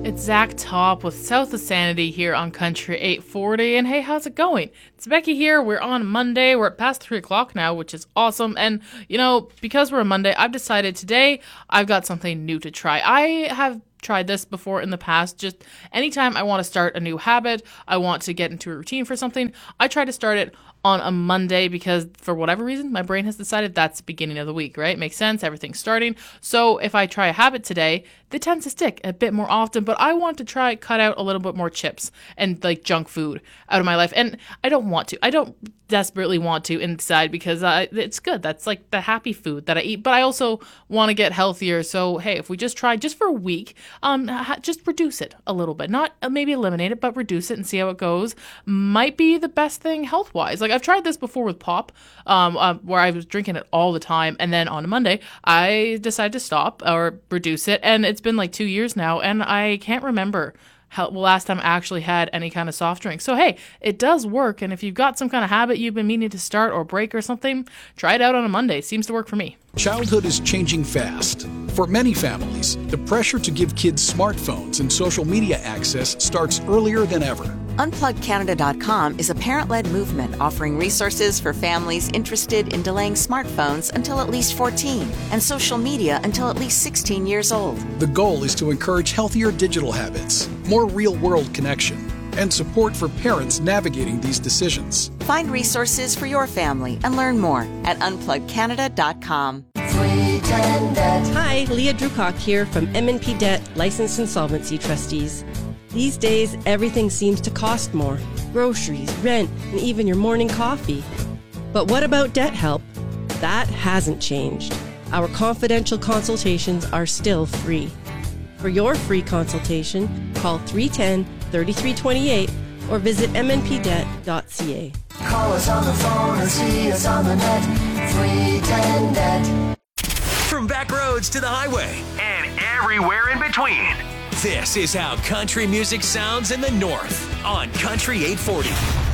It's Zach Top with South of Sanity here on Country 840. And hey, how's it going? It's Becky here. We're on Monday. We're at past 3 o'clock now, which is awesome. And, because we're on Monday, I've decided today I've got something new to try. I have tried this before in the past. Just anytime I want to start a new habit, I want to get into a routine for something, I try to start it on a Monday because for whatever reason, my brain has decided that's the beginning of the week, right? Makes sense. Everything's starting. So if I try a habit today, they tend to stick a bit more often, but I want to try cut out a little bit more chips and like junk food out of my life. And I don't want to. I don't desperately want to inside because it's good. That's like the happy food that I eat, but I also want to get healthier. So, hey, if we just try just for a week, just reduce it a little bit, not maybe eliminate it, but reduce it and see how it goes might be the best thing health-wise. Like I've tried this before with pop, where I was drinking it all the time. And then on a Monday, I decided to stop or reduce it. And it's been like 2 years now, and I can't remember how the last time I actually had any kind of soft drink. So, hey, it does work. And if you've got some kind of habit you've been meaning to start or break or something, try it out on a Monday. It seems to work for me. Childhood is changing fast. For many families, the pressure to give kids smartphones and social media access starts earlier than ever. UnplugCanada.com is a parent-led movement offering resources for families interested in delaying smartphones until at least 14 and social media until at least 16 years old. The goal is to encourage healthier digital habits, more real-world connection, and support for parents navigating these decisions. Find resources for your family and learn more at UnplugCanada.com. Hi, Leah Drucock here from M&P Debt Licensed Insolvency Trustees. These days, everything seems to cost more. Groceries, rent, and even your morning coffee. But what about debt help? That hasn't changed. Our confidential consultations are still free. For your free consultation, call 310-3328 or visit mnpdebt.ca. Call us on the phone or see us on the net. 310-NET. From back roads to the highway and everywhere in between. This is how country music sounds in the North on Country 840.